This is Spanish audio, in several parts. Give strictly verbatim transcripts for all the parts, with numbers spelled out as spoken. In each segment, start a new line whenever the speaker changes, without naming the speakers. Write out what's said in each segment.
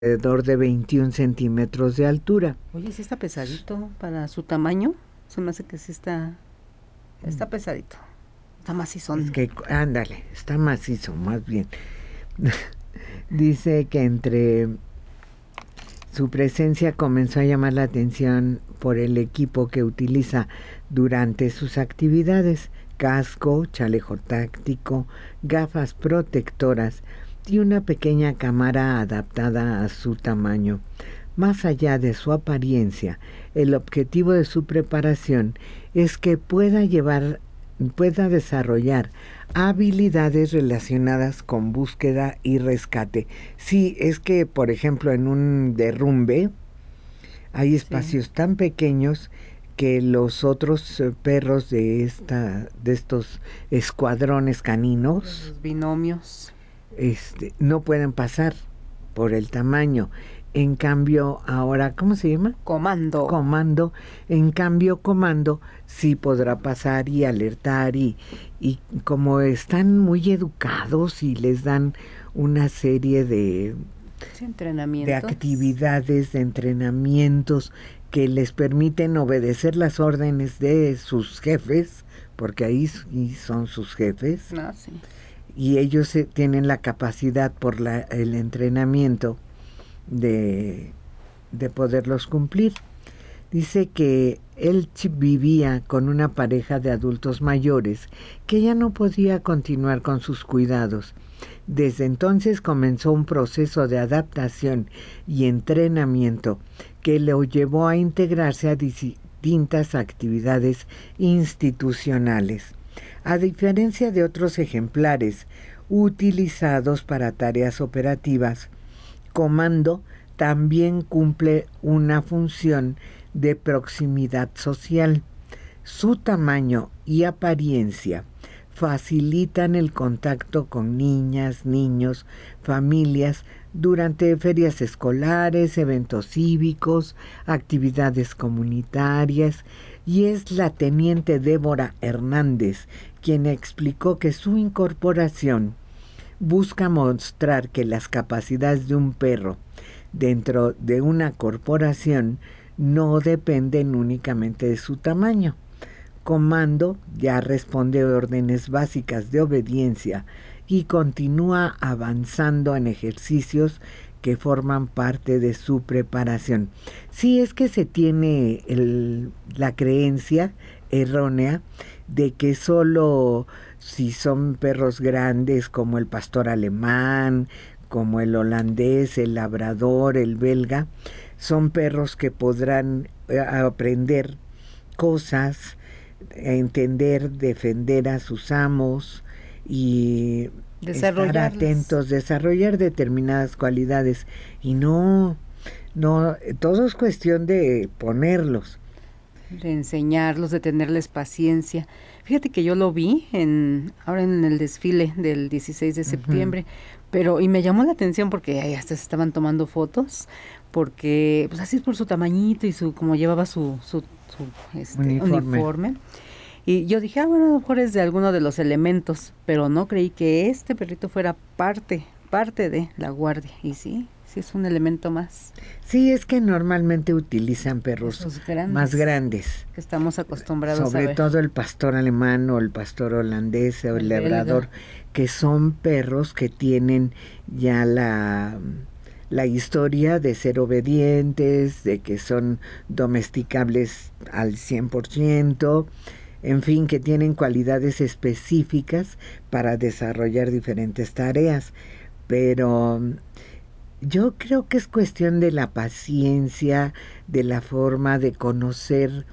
alrededor de veintiún centímetros de altura.
Oye, sí está pesadito para su tamaño. Se me hace que sí está, está pesadito. Está macizón.
Es que, ándale, está macizo, más bien. Dice que entre su presencia comenzó a llamar la atención por el equipo que utiliza durante sus actividades: casco, chaleco táctico, gafas protectoras y una pequeña cámara adaptada a su tamaño. Más allá de su apariencia, el objetivo de su preparación es que pueda llevar, pueda desarrollar habilidades relacionadas con búsqueda y rescate. Sí, es que, por ejemplo, en un derrumbe hay espacios sí. tan pequeños que los otros eh, perros de esta, de estos escuadrones caninos,
los binomios,
este, no pueden pasar por el tamaño. En cambio, ahora, ¿cómo se llama?
Comando.
Comando. En cambio, Comando sí podrá pasar y alertar, y, y como están muy educados y les dan una serie de,
sí, entrenamientos,
de actividades, de entrenamientos que les permiten obedecer las órdenes de sus jefes, porque ahí son sus jefes,
ah, sí.
y ellos tienen la capacidad por la, el entrenamiento de, de poderlos cumplir. Dice que él vivía con una pareja de adultos mayores que ya no podía continuar con sus cuidados. Desde entonces comenzó un proceso de adaptación y entrenamiento que lo llevó a integrarse a distintas actividades institucionales. A diferencia de otros ejemplares utilizados para tareas operativas, Comando también cumple una función de proximidad social. Su tamaño y apariencia facilitan el contacto con niñas, niños, familias durante ferias escolares, eventos cívicos, actividades comunitarias, y es la teniente Débora Hernández quien explicó que su incorporación busca mostrar que las capacidades de un perro dentro de una corporación no dependen únicamente de su tamaño. Comando ya responde órdenes básicas de obediencia y continúa avanzando en ejercicios que forman parte de su preparación. Sí, es que se tiene el, la creencia errónea de que solo si son perros grandes como el pastor alemán, como el holandés, el labrador, el belga, son perros que podrán aprender cosas, entender, defender a sus amos y estar atentos, desarrollar determinadas cualidades. Y no, no, todo es cuestión de ponerlos,
de enseñarlos, de tenerles paciencia. Fíjate que yo lo vi en ahora en el desfile del dieciséis de septiembre, uh-huh. pero y me llamó la atención porque ahí hasta se estaban tomando fotos, porque pues así es por su tamañito y su como llevaba su su, su este, uniforme. uniforme. Y yo dije, ah, bueno, a lo mejor es de alguno de los elementos, pero no creí que este perrito fuera parte, parte de la guardia. Y sí, sí es un elemento más.
Sí, es que normalmente utilizan perros grandes, más grandes.
Que estamos acostumbrados
sobre a ver. Todo el pastor alemán o el pastor holandés o el, el labrador, belga. Que son perros que tienen ya la... la historia de ser obedientes, de que son domesticables al cien por ciento, en fin, que tienen cualidades específicas para desarrollar diferentes tareas. Pero yo creo que es cuestión de la paciencia, de la forma de conocer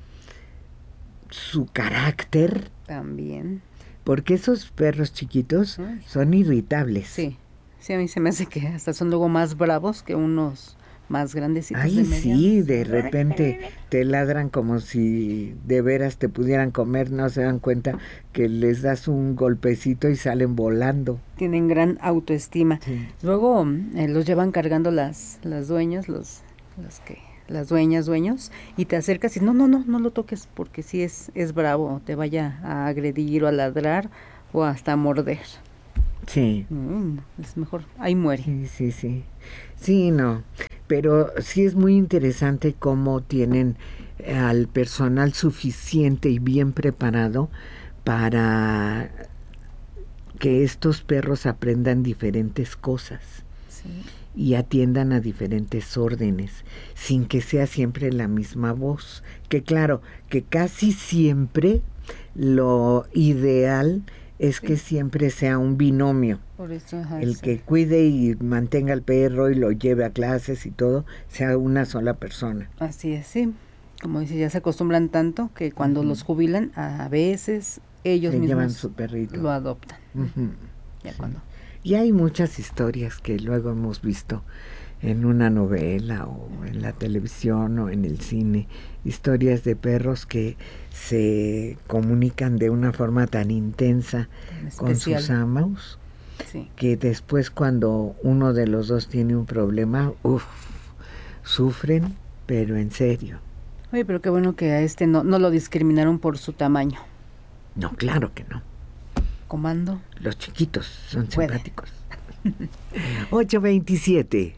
su carácter.
También.
Porque esos perros chiquitos Ay. son irritables.
Sí. Sí, a mí se me hace que hasta son luego más bravos que unos más grandecitos.
Ay, de sí, de repente te ladran como si de veras te pudieran comer, no se dan cuenta que les das un golpecito y salen volando.
Tienen gran autoestima. Sí. Luego eh, los llevan cargando las las dueñas, los los que las dueñas, dueños, y te acercas y no, no, no, no lo toques porque sí es es bravo, te vaya a agredir o a ladrar o hasta a morder.
Sí.
Mm, es mejor, ahí muere.
Sí, sí, sí. Sí, no. Pero sí es muy interesante cómo tienen al personal suficiente y bien preparado para que estos perros aprendan diferentes cosas.
Sí.
Y atiendan a diferentes órdenes, sin que sea siempre la misma voz. Que claro, que casi siempre lo ideal es sí. que siempre sea un binomio.
Por eso, ajá,
el
sí.
que cuide y mantenga al perro y lo lleve a clases y todo, sea una sola persona.
Así es, sí. Como dice, ya se acostumbran tanto que cuando uh-huh. los jubilan, a veces ellos
se
mismos
llevan su perrito.
Lo adoptan.
Uh-huh.
Ya
sí.
cuando...
Y hay muchas historias que luego hemos visto en una novela o en la televisión o en el cine, historias de perros que se comunican de una forma tan intensa con sus amos, sí. que después cuando uno de los dos tiene un problema, uff, sufren, pero en serio.
Oye, pero qué bueno que a este no, no lo discriminaron por su tamaño.
No, claro que no.
Comando.
Los chiquitos son
Puede.
simpáticos. ocho veintisiete.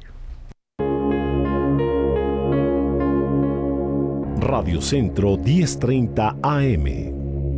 Radio Centro diez treinta A M.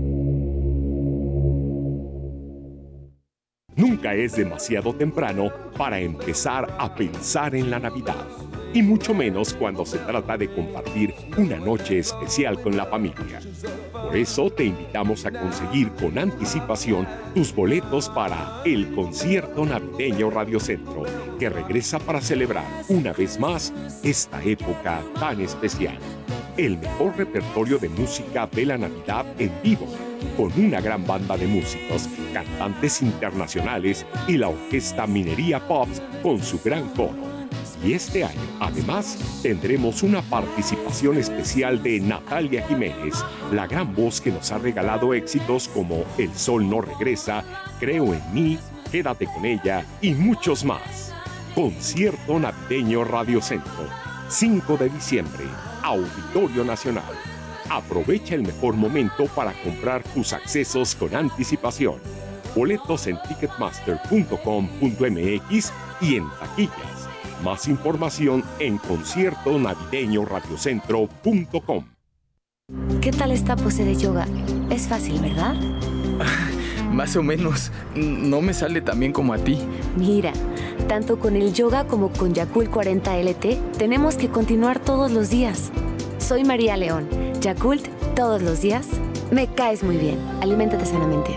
Nunca es demasiado temprano para empezar a pensar en la Navidad, y mucho menos cuando se trata de compartir una noche especial con la familia. Por eso te invitamos a conseguir con anticipación tus boletos para el concierto navideño Radio Centro, que regresa para celebrar una vez más esta época tan especial. El mejor repertorio de música de la Navidad en vivo, con una gran banda de músicos, cantantes internacionales y la orquesta Minería Pops con su gran coro. Y este año, además, tendremos una participación especial de Natalia Jiménez, la gran voz que nos ha regalado éxitos como El Sol No Regresa, Creo en Mí, Quédate con Ella y muchos más. Concierto Navideño Radio Centro, cinco de diciembre, Auditorio Nacional. Aprovecha el mejor momento para comprar tus accesos con anticipación. Boletos en ticketmaster punto com punto m x y en taquillas. Más información en concierto navideño radiocentro punto com.
¿Qué tal esta pose de yoga? Es fácil, ¿verdad?
Más o menos. No me sale tan bien como a ti.
Mira, tanto con el yoga como con Yakult cuarenta L T, tenemos que continuar todos los días. Soy María León. Yakult, todos los días. Me caes muy bien. Aliméntate sanamente.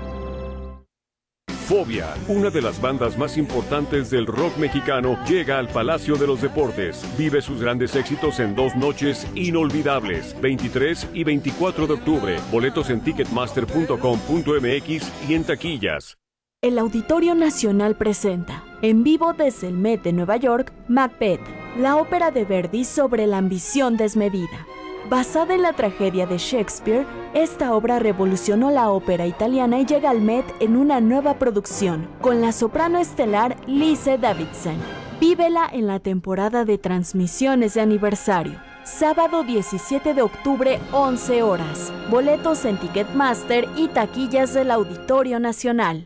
Fobia, una de las bandas más importantes del rock mexicano, llega al Palacio de los Deportes. Vive sus grandes éxitos en dos noches inolvidables, veintitrés y veinticuatro de octubre. Boletos en ticketmaster punto com punto m x y en taquillas.
El Auditorio Nacional presenta, en vivo desde el Met de Nueva York, Macbeth, la ópera de Verdi sobre la ambición desmedida. Basada en la tragedia de Shakespeare, esta obra revolucionó la ópera italiana y llega al Met en una nueva producción, con la soprano estelar Lise Davidson. Vívela en la temporada de transmisiones de aniversario. Sábado diecisiete de octubre, once horas. Boletos en Ticketmaster y taquillas del Auditorio Nacional.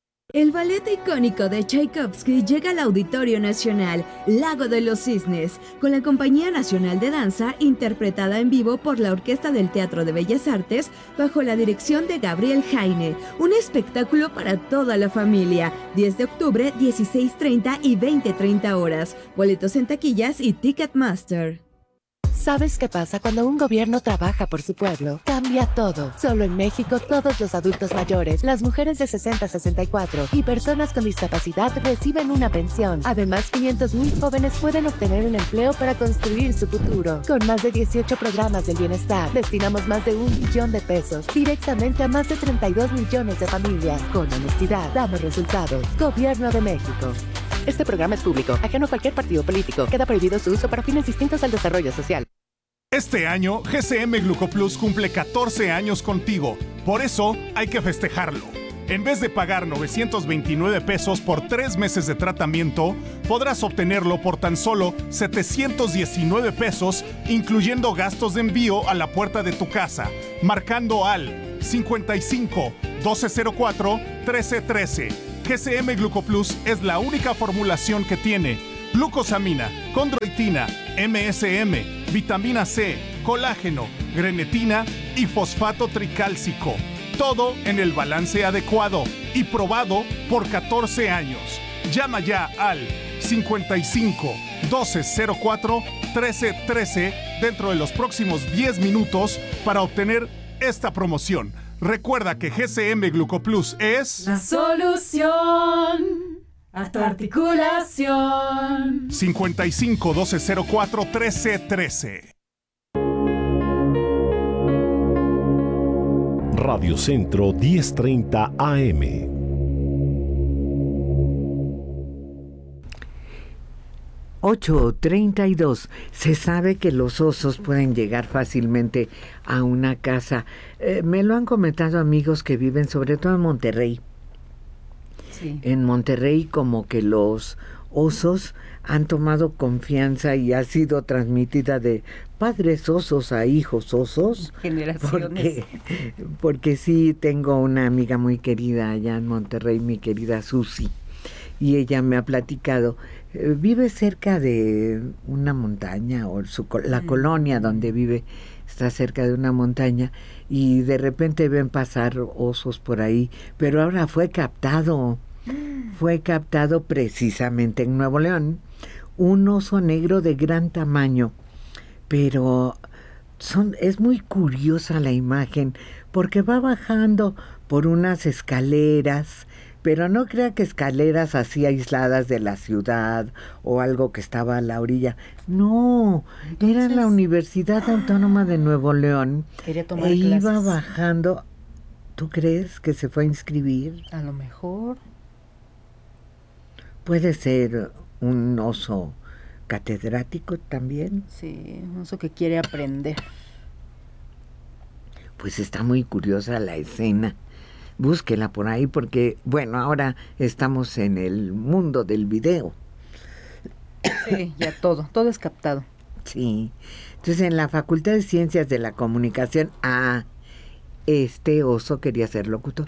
El ballet icónico de Tchaikovsky llega al Auditorio Nacional, Lago de los Cisnes, con la Compañía Nacional de Danza, interpretada en vivo por la Orquesta del Teatro de Bellas Artes, bajo la dirección de Gabriel Jaine. Un espectáculo para toda la familia. diez de octubre, dieciséis treinta y veinte treinta horas. Boletos en taquillas y Ticketmaster.
¿Sabes qué pasa cuando un gobierno trabaja por su pueblo? Cambia todo. Solo en México, todos los adultos mayores, las mujeres de sesenta a sesenta y cuatro y personas con discapacidad reciben una pensión. Además, quinientos mil jóvenes pueden obtener un empleo para construir su futuro. Con más de dieciocho programas del bienestar, destinamos más de un billón de pesos directamente a más de treinta y dos millones de familias. Con honestidad, damos resultados. Gobierno de México. Este programa es público, ajeno a cualquier partido político. Queda prohibido su uso para fines distintos al desarrollo social.
Este año, G C M Glucoplus cumple catorce años contigo. Por eso, hay que festejarlo. En vez de pagar novecientos veintinueve pesos por tres meses de tratamiento, podrás obtenerlo por tan solo setecientos diecinueve pesos, incluyendo gastos de envío a la puerta de tu casa, marcando al cincuenta y cinco, doce cero cuatro, trece trece. G C M Glucoplus es la única formulación que tiene glucosamina, condroitina, M S M, vitamina C, colágeno, grenetina y fosfato tricálcico. Todo en el balance adecuado y probado por catorce años. Llama ya al cincuenta y cinco, doce cero cuatro, trece trece dentro de los próximos diez minutos para obtener esta promoción. Recuerda que G C M Glucoplus es
la solución a tu articulación.
cincuenta y cinco, doce cero cuatro, trece trece.
Radio Centro diez treinta A M.
ocho treinta y dos. Se sabe que los osos pueden llegar fácilmente a una casa. Eh, me lo han comentado amigos que viven sobre todo en Monterrey.
Sí.
En Monterrey como que los osos han tomado confianza y ha sido transmitida de padres osos a hijos osos.
Generaciones.
Porque, porque sí tengo una amiga muy querida allá en Monterrey, mi querida Susi. Y ella me ha platicado, eh, vive cerca de una montaña, o su, la colonia donde vive está cerca de una montaña, y de repente ven pasar osos por ahí, pero ahora fue captado, fue captado precisamente en Nuevo León, un oso negro de gran tamaño, pero son, es muy curiosa la imagen, porque va bajando por unas escaleras, pero no crea que escaleras así aisladas de la ciudad o algo que estaba a la orilla. No, entonces, era la Universidad Autónoma de Nuevo León.
Quería tomar
e
clases.
Iba bajando. ¿Tú crees que se fue a inscribir?
A lo mejor.
Puede ser un oso catedrático también.
Sí, un oso que quiere aprender.
Pues está muy curiosa la escena. Búsquela por ahí porque, bueno, ahora estamos en el mundo del video.
Sí, ya todo, todo es captado.
Sí. Entonces, en la Facultad de Ciencias de la Comunicación, ah, este oso quería ser locutor.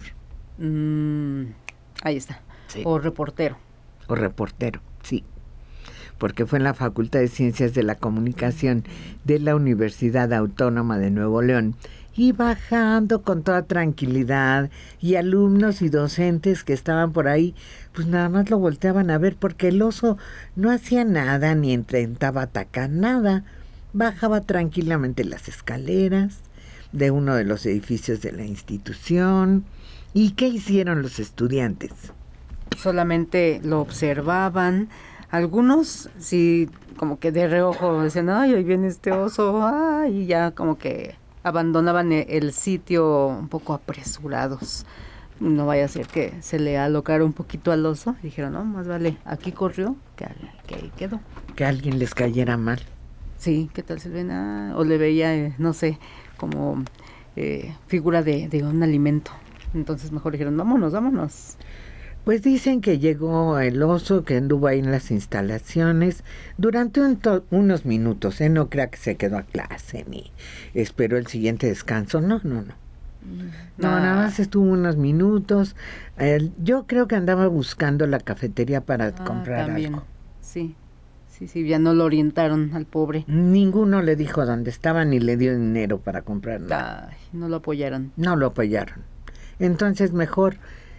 Mm, ahí está.
Sí.
O reportero.
O reportero, sí. Porque fue en la Facultad de Ciencias de la Comunicación de la Universidad Autónoma de Nuevo León. Y bajando con toda tranquilidad, y alumnos y docentes que estaban por ahí, pues nada más lo volteaban a ver, porque el oso no hacía nada, ni intentaba atacar nada. Bajaba tranquilamente las escaleras de uno de los edificios de la institución. ¿Y qué hicieron los estudiantes?
Solamente lo observaban. Algunos, sí, como que de reojo decían, ay, ahí viene este oso, ay, y ya como que abandonaban el sitio un poco apresurados. No vaya a ser que se le alocara un poquito al oso. Y dijeron, no, más vale, aquí corrió que, que ahí quedó.
Que alguien les cayera mal.
Sí, ¿qué tal se ven? Ah, o le veía, eh, no sé, como eh, figura de, de un alimento. Entonces mejor dijeron, vámonos, vámonos.
Pues dicen que llegó el oso, que anduvo ahí en las instalaciones durante un to- unos minutos, ¿eh? No crea que se quedó a clase ni esperó el siguiente descanso, no, no, no. No,
Ah.
nada más estuvo unos minutos. Eh, yo creo que andaba buscando la cafetería para
Ah,
comprar
también.
algo.
Sí, sí, sí, ya no lo orientaron al pobre.
Ninguno le dijo dónde estaba ni le dio dinero para comprar nada.
Ay, no lo apoyaron.
No lo apoyaron. Entonces mejor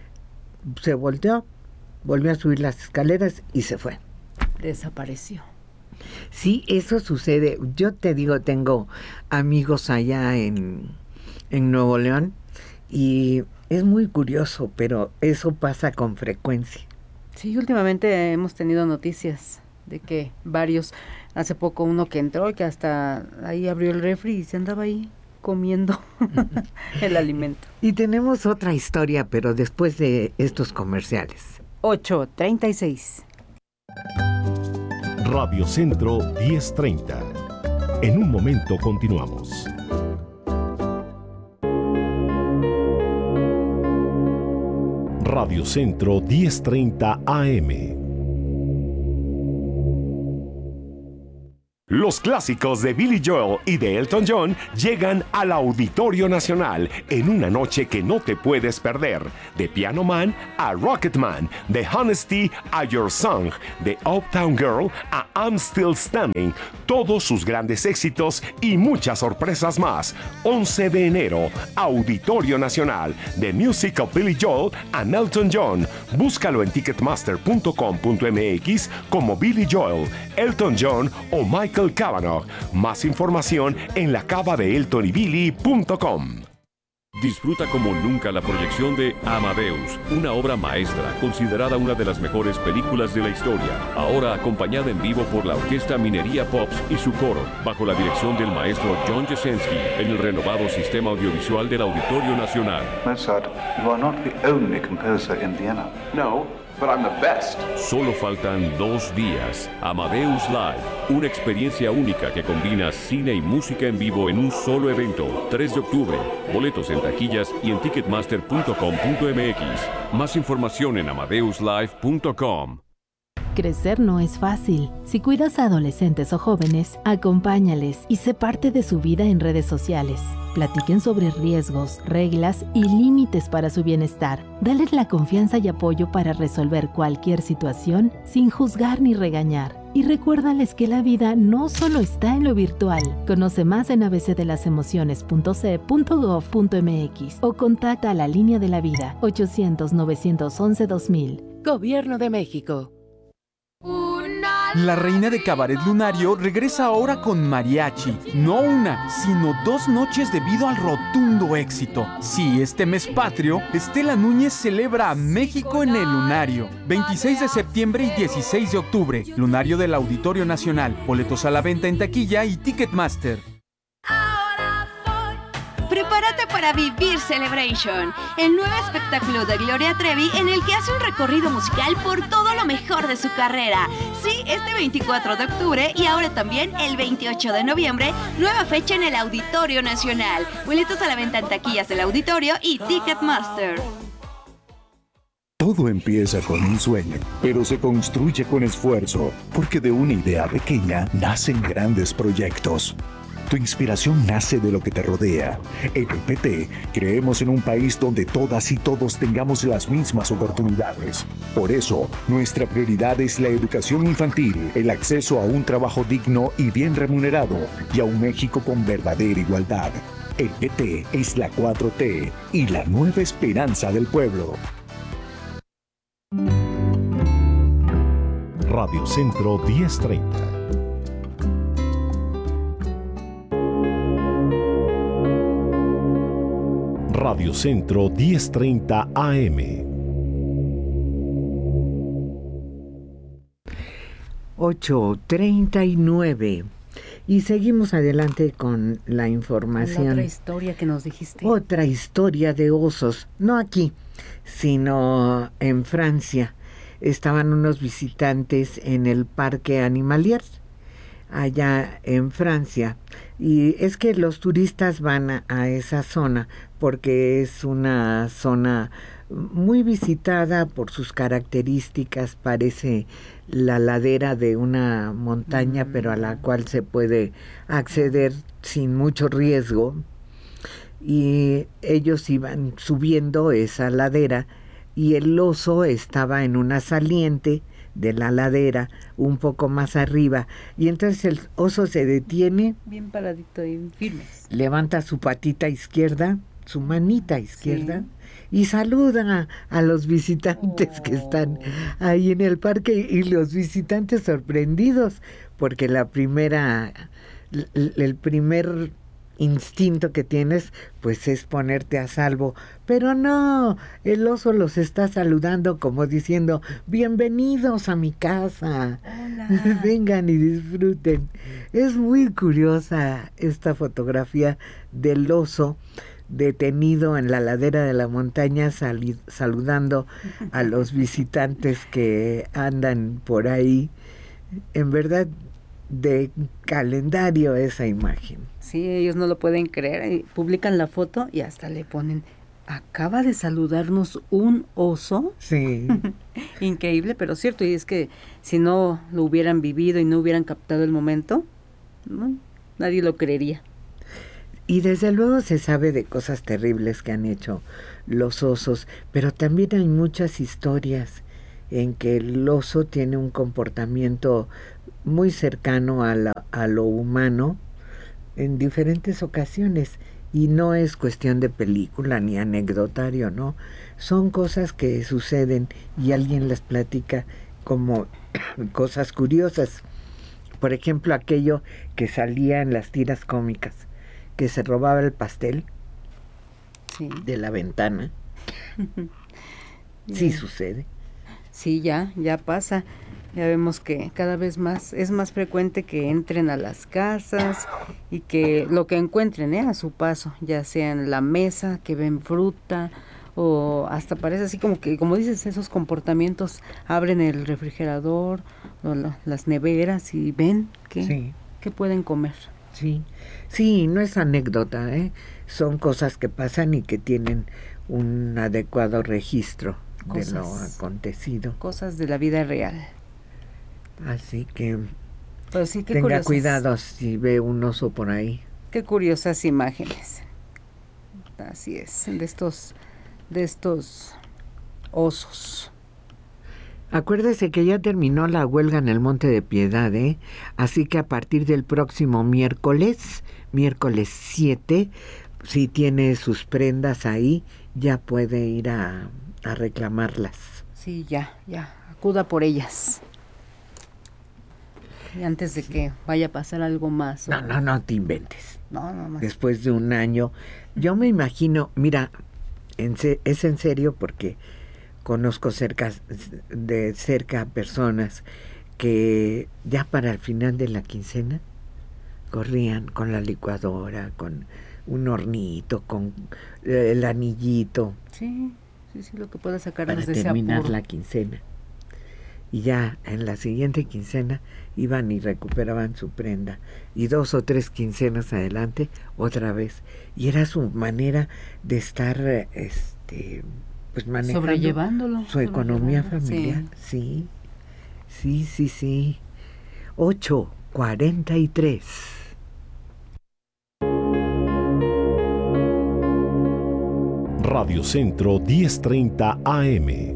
se volteó, volvió a subir las escaleras y se fue.
Desapareció.
Sí, eso sucede. Yo te digo, tengo amigos allá en, en Nuevo León y es muy curioso, pero eso pasa con frecuencia.
Sí, últimamente hemos tenido noticias de que varios, hace poco uno que entró y que hasta ahí abrió el refri y se andaba ahí comiendo el alimento.
Y tenemos otra historia, pero después de estos comerciales.
ocho treinta y seis.
Radio Centro diez treinta. En un momento continuamos. Radio Centro diez treinta A M.
Los clásicos de Billy Joel y de Elton John llegan al Auditorio Nacional en una noche que no te puedes perder. De Piano Man a Rocket Man, de Honesty a Your Song, de Uptown Girl a I'm Still Standing, todos sus grandes éxitos y muchas sorpresas más. once de enero, Auditorio Nacional, The Music of Billy Joel and Elton John. Búscalo en ticketmaster punto com punto m x como Billy Joel, Elton John o Michael Cavanaugh. Más información en la cava de elton y billy punto com.
Disfruta como nunca la proyección de Amadeus, una obra maestra considerada una de las mejores películas de la historia. Ahora acompañada en vivo por la Orquesta Minería Pops y su coro, bajo la dirección del maestro John Jasenski, en el renovado sistema audiovisual del Auditorio Nacional.
Mozart, you are not the only composer in Vienna. No, but I'm the best.
Solo faltan dos días. Amadeus Live, una experiencia única que combina cine y música en vivo en un solo evento. tres de octubre. Boletos en taquillas y en ticketmaster punto com punto m x. Más información en amadeus live punto com.
Crecer no es fácil. Si cuidas a adolescentes o jóvenes, acompáñales y sé parte de su vida en redes sociales. Platiquen sobre riesgos, reglas y límites para su bienestar. Dales la confianza y apoyo para resolver cualquier situación sin juzgar ni regañar. Y recuérdales que la vida no solo está en lo virtual. Conoce más en a b c de las emociones punto c e punto gov punto m x o contacta a la Línea de la Vida ochocientos, novecientos once, dos mil.
Gobierno de México.
La reina de Cabaret Lunario regresa ahora con mariachi. No una, sino dos noches debido al rotundo éxito. Sí, este mes patrio, Estela Núñez celebra a México en el Lunario. veintiséis de septiembre y dieciséis de octubre. Lunario del Auditorio Nacional. Boletos a la venta en taquilla y Ticketmaster.
Prepárate para vivir Celebration, el nuevo espectáculo de Gloria Trevi en el que hace un recorrido musical por todo lo mejor de su carrera. Sí, este veinticuatro de octubre y ahora también el veintiocho de noviembre, nueva fecha en el Auditorio Nacional. Boletos a la venta en taquillas del Auditorio y Ticketmaster.
Todo empieza con un sueño, pero se construye con esfuerzo, porque de una idea pequeña nacen grandes proyectos. Tu inspiración nace de lo que te rodea. En el P T creemos en un país donde todas y todos tengamos las mismas oportunidades. Por eso, nuestra prioridad es la educación infantil, el acceso a un trabajo digno y bien remunerado, y a un México con verdadera igualdad. El P T es la cuatro T y la nueva esperanza del pueblo.
Radio Centro diez treinta. Radio Centro diez treinta A M.
ocho treinta y nueve. Y seguimos adelante con la información.
La otra historia que nos dijiste.
Otra historia de osos. No aquí, sino en Francia. Estaban unos visitantes en el Parque Animalier, allá en Francia. Y es que los turistas van a, a esa zona porque es una zona muy visitada por sus características. Parece la ladera de una montaña, mm. pero a la cual se puede acceder sin mucho riesgo. Y ellos iban subiendo esa ladera y el oso estaba en una saliente de la ladera un poco más arriba, y entonces el oso se detiene
bien paradito y firme,
levanta su patita izquierda, su manita izquierda, sí, y saluda a, a los visitantes oh. que están ahí en el parque, y los visitantes sorprendidos porque la primera el, el primer instinto que tienes pues es ponerte a salvo, pero no, el oso los está saludando como diciendo: bienvenidos a mi casa, hola, vengan y disfruten. Es muy curiosa esta fotografía del oso detenido en la ladera de la montaña sali- saludando a los visitantes que andan por ahí. En verdad, de calendario esa imagen.
Sí, ellos no lo pueden creer, publican la foto y hasta le ponen: acaba de saludarnos un oso.
Sí.
Increíble, pero cierto, y es que si no lo hubieran vivido y no hubieran captado el momento, ¿no? Nadie lo creería.
Y desde luego se sabe de cosas terribles que han hecho los osos, pero también hay muchas historias en que el oso tiene un comportamiento muy cercano a, la, a lo humano en diferentes ocasiones, y no es cuestión de película ni anecdotario, ¿no? Son cosas que suceden y alguien las platica como cosas curiosas. Por ejemplo, aquello que salía en las tiras cómicas, que se robaba el pastel sí. de la ventana. Sí sucede.
Sí, ya, ya pasa. Ya vemos que cada vez más es más frecuente que entren a las casas y que lo que encuentren, ¿eh? a su paso, ya sea en la mesa, que ven fruta, o hasta parece así como que, como dices, esos comportamientos, abren el refrigerador o lo, las neveras y ven que, sí. que pueden comer.
Sí, sí, no es anécdota, ¿eh? Son cosas que pasan y que tienen un adecuado registro cosas, de lo acontecido.
Cosas de la vida real.
Así que
pues sí, qué
tenga
curiosas.
cuidado si ve un oso por ahí.
Qué curiosas imágenes. Así es, de estos, de estos osos.
Acuérdese que ya terminó la huelga en el Monte de Piedad, ¿eh? Así que a partir del próximo miércoles, miércoles siete, si tiene sus prendas ahí, ya puede ir a, a reclamarlas.
Sí, ya, ya, acuda por ellas. Y antes de que vaya a pasar algo más.
No, o... no, no te inventes.
No, no, no.
Después de un año, yo me imagino, mira, en se, es en serio porque conozco cerca de cerca personas que ya para el final de la quincena corrían con la licuadora, con un hornito, con el anillito.
Sí, sí, sí, lo que pueda sacarnos
para
de ese
terminar
apuro.
la quincena. Y ya en la siguiente quincena iban y recuperaban su prenda. Y dos o tres quincenas adelante, otra vez. Y era su manera de estar, este, pues manejando
sobrellevándolo.
su economía familiar. Sí, sí, sí, sí. ocho cuarenta y tres.
Radio Centro diez treinta A M.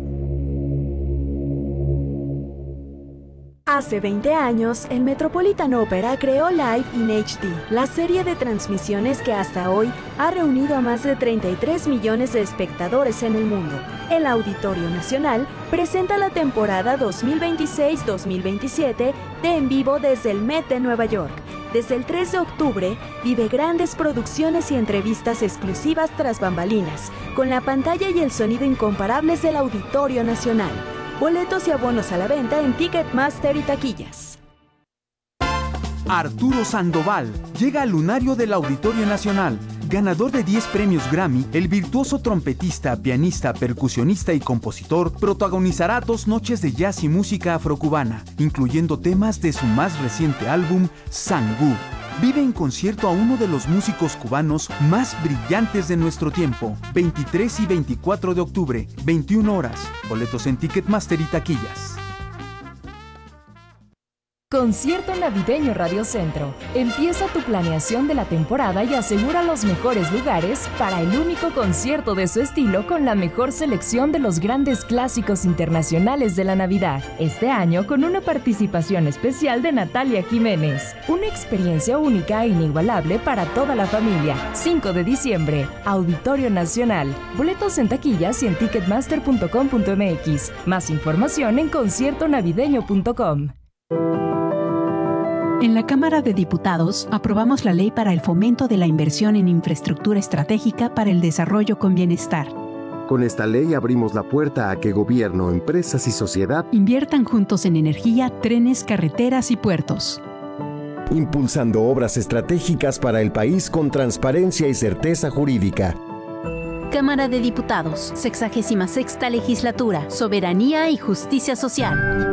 Hace veinte años, el Metropolitan Opera creó Live in H D, la serie de transmisiones que hasta hoy ha reunido a más de treinta y tres millones de espectadores en el mundo. El Auditorio Nacional presenta la temporada dos mil veintiséis dos mil veintisiete de En Vivo desde el Met de Nueva York. Desde el tres de octubre, vive grandes producciones y entrevistas exclusivas tras bambalinas, con la pantalla y el sonido incomparables del Auditorio Nacional. Boletos y abonos a la venta en Ticketmaster y taquillas.
Arturo Sandoval llega al lunario del Auditorio Nacional. Ganador de diez premios Grammy, el virtuoso trompetista, pianista, percusionista y compositor protagonizará dos noches de jazz y música afrocubana, incluyendo temas de su más reciente álbum, Sangú. Vive en concierto a uno de los músicos cubanos más brillantes de nuestro tiempo. veintitrés y veinticuatro de octubre, veintiuna horas. Boletos en Ticketmaster y taquillas.
Concierto Navideño Radio Centro. Empieza tu planeación de la temporada y asegura los mejores lugares para el único concierto de su estilo con la mejor selección de los grandes clásicos internacionales de la Navidad. Este año con una participación especial de Natalia Jiménez. Una experiencia única e inigualable para toda la familia. cinco de diciembre, Auditorio Nacional. Boletos en taquillas y en ticketmaster punto com punto m x. Más información en concierto navideño punto com.
En la Cámara de Diputados aprobamos la Ley para el Fomento de la Inversión en Infraestructura Estratégica para el Desarrollo con Bienestar.
Con esta ley abrimos la puerta a que gobierno, empresas y sociedad
inviertan juntos en energía, trenes, carreteras y puertos.
Impulsando obras estratégicas para el país con transparencia y certeza jurídica.
Cámara de Diputados, sexagésima sexta Legislatura, Soberanía y Justicia Social.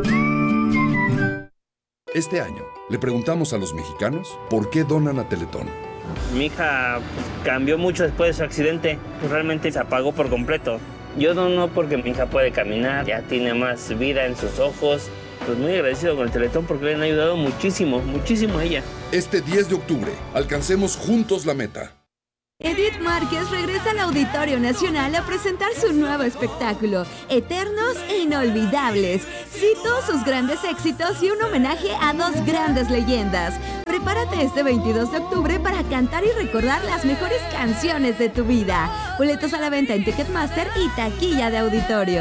Este año, le preguntamos a los mexicanos por qué donan a Teletón.
Mi hija cambió mucho después de su accidente, pues realmente se apagó por completo. Yo dono porque mi hija puede caminar, ya tiene más vida en sus ojos pues muy agradecido con el Teletón porque le han ayudado muchísimo, muchísimo a ella.
Este diez de octubre, alcancemos juntos la meta.
Edith Márquez regresa al Auditorio Nacional a presentar su nuevo espectáculo, Eternos e Inolvidables. Cito sus grandes éxitos y un homenaje a dos grandes leyendas. Prepárate este veintidós de octubre para cantar y recordar las mejores canciones de tu vida. Boletos a la venta en Ticketmaster y taquilla de auditorio.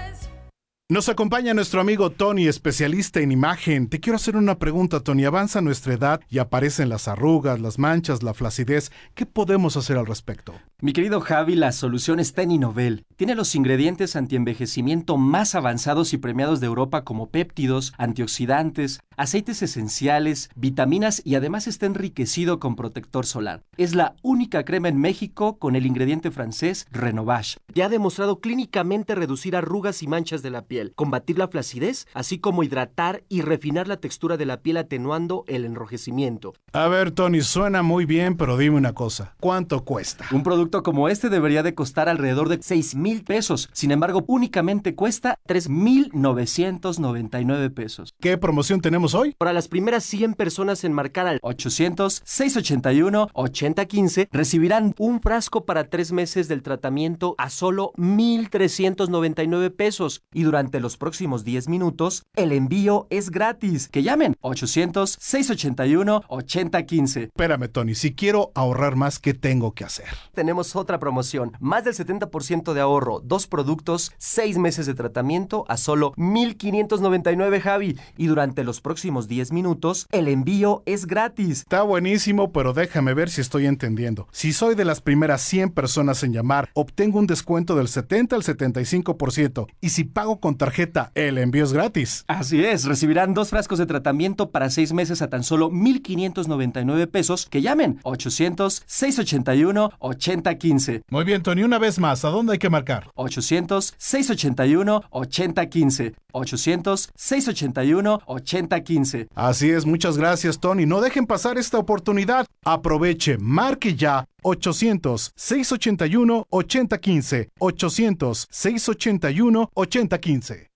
Nos acompaña nuestro amigo Tony, especialista en imagen. Te quiero hacer una pregunta, Tony. Avanza nuestra edad y aparecen las arrugas, las manchas, la flacidez. ¿Qué podemos hacer al respecto?
Mi querido Javi, la solución está en Innovel. Tiene los ingredientes antienvejecimiento más avanzados y premiados de Europa como péptidos, antioxidantes, aceites esenciales, vitaminas y además está enriquecido con protector solar. Es la única crema en México con el ingrediente francés Renovage. Ya ha demostrado clínicamente reducir arrugas y manchas de la piel, combatir la flacidez, así como hidratar y refinar la textura de la piel atenuando el enrojecimiento.
A ver, Tony, suena muy bien, pero dime una cosa. ¿Cuánto cuesta?
Un producto como este debería de costar alrededor de seis mil pesos. Sin embargo, únicamente cuesta tres mil novecientos noventa y nueve pesos.
¿Qué promoción tenemos hoy?
Para las primeras cien personas en marcar al ochocientos, seiscientos ochenta y uno, ochenta quince recibirán un frasco para tres meses del tratamiento a solo mil trescientos noventa y nueve pesos. Y durante los próximos diez minutos, el envío es gratis. Que llamen ochocientos, seiscientos ochenta y uno, ochenta quince.
Espérame, Tony, si quiero ahorrar más, ¿qué tengo que hacer?
Tenemos otra promoción. Más del setenta por ciento de ahorro. Dos productos, seis meses de tratamiento a solo mil quinientos noventa y nueve, Javi. Y durante los próximos diez minutos, el envío es gratis.
Está buenísimo, pero déjame ver si estoy entendiendo. Si soy de las primeras cien personas en llamar, obtengo un descuento del setenta al setenta y cinco por ciento. Y si pago con tarjeta, el envío es gratis.
Así es, recibirán dos frascos de tratamiento para seis meses a tan solo mil quinientos noventa y nueve pesos. Que llamen ochocientos, seiscientos ochenta y uno, ochenta quince.
Muy bien, Tony, una vez más, ¿a dónde hay que marcar?
ochocientos, seiscientos ochenta y uno, ochenta quince. ochocientos, seiscientos ochenta y uno, ochenta quince.
Así es, muchas gracias, Tony. No dejen pasar esta oportunidad. Aproveche, marque ya. ochocientos, seiscientos ochenta y uno, ochenta quince. ochocientos, seiscientos ochenta y uno, ochenta quince.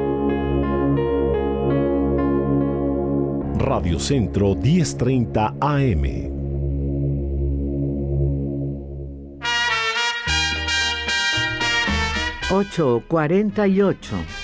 Radio Centro diez treinta A M.
ocho cuarenta y ocho.